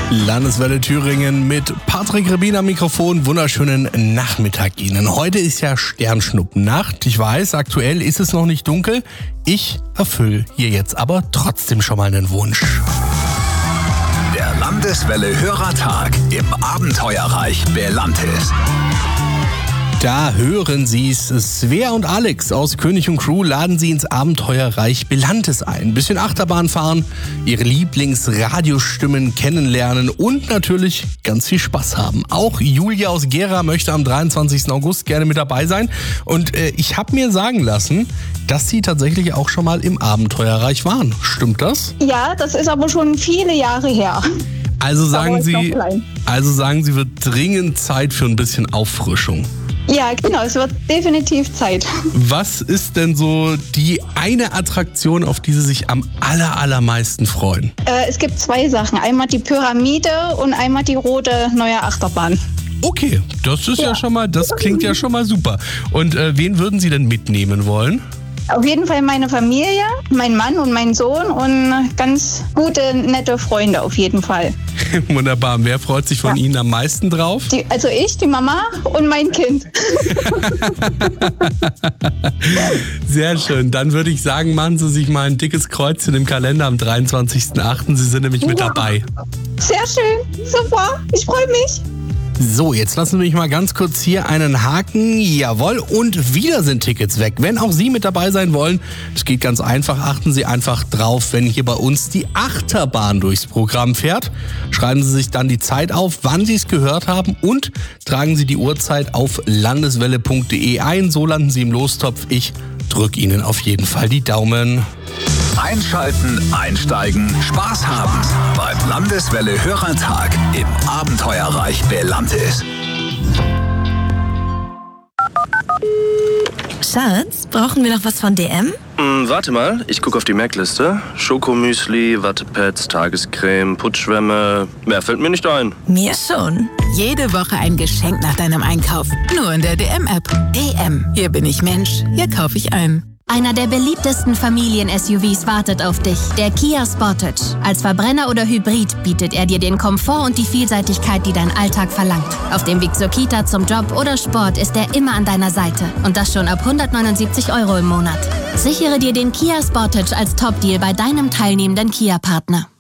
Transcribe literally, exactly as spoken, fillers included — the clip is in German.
Landeswelle Thüringen mit Patrick Rebin am Mikrofon. Wunderschönen Nachmittag Ihnen. Heute ist ja Sternschnuppennacht. Ich weiß, aktuell ist es noch nicht dunkel. Ich erfülle hier jetzt aber trotzdem schon mal einen Wunsch. Der Landeswelle Hörertag im Abenteuerreich Belantis. Da hören Sie es. Svea und Alex aus König und Crew laden Sie ins Abenteuerreich Belantis ein. Ein bisschen Achterbahn fahren, Ihre Lieblingsradiostimmen kennenlernen und natürlich ganz viel Spaß haben. Auch Julia aus Gera möchte am dreiundzwanzigsten August gerne mit dabei sein. Und äh, ich habe mir sagen lassen, dass Sie tatsächlich auch schon mal im Abenteuerreich waren. Stimmt das? Ja, das ist aber schon viele Jahre her. Also sagen Sie, also sagen Sie, wird dringend Zeit für ein bisschen Auffrischung. Ja, genau, es wird definitiv Zeit. Was ist denn so die eine Attraktion, auf die Sie sich am aller, allermeisten freuen? Äh, es gibt zwei Sachen. Einmal die Pyramide und einmal die rote neue Achterbahn. Okay, das ist ja, Ja. schon mal, das klingt ja schon mal super. Und äh, wen würden Sie denn mitnehmen wollen? Auf jeden Fall meine Familie, mein Mann und mein Sohn und ganz gute, nette Freunde auf jeden Fall. Wunderbar. Wer freut sich von Ja. Ihnen am meisten drauf? Die, also ich, die Mama und mein Kind. Sehr schön. Dann würde ich sagen, machen Sie sich mal ein dickes Kreuzchen im Kalender am dreiundzwanzigsten achten Sie sind nämlich mit Ja. dabei. Sehr schön, super, ich freue mich. So, jetzt lassen Sie mich mal ganz kurz hier einen Haken. Jawohl, und wieder sind Tickets weg. Wenn auch Sie mit dabei sein wollen, es geht ganz einfach. Achten Sie einfach drauf, wenn hier bei uns die Achterbahn durchs Programm fährt. Schreiben Sie sich dann die Zeit auf, wann Sie es gehört haben und tragen Sie die Uhrzeit auf landeswelle punkt de ein. So landen Sie im Lostopf. Ich drücke Ihnen auf jeden Fall die Daumen. Einschalten, einsteigen, Spaß haben beim Landeswelle Hörertag im Abenteuerreich Belantis. Schatz, brauchen wir noch was von D M? Hm, warte mal, ich gucke auf die Merkliste. Schokomüsli, Wattepads, Tagescreme, Putzschwämme. Mehr fällt mir nicht ein. Mir schon. Jede Woche ein Geschenk nach deinem Einkauf. Nur in der D M-App. D M. Hier bin ich Mensch. Hier kaufe ich ein. Einer der beliebtesten Familien-S U Vs wartet auf dich, der Kia Sportage. Als Verbrenner oder Hybrid bietet er dir den Komfort und die Vielseitigkeit, die dein Alltag verlangt. Auf dem Weg zur Kita, zum Job oder Sport ist er immer an deiner Seite. Und das schon ab hundertneunundsiebzig Euro im Monat. Sichere dir den Kia Sportage als Top-Deal bei deinem teilnehmenden Kia-Partner.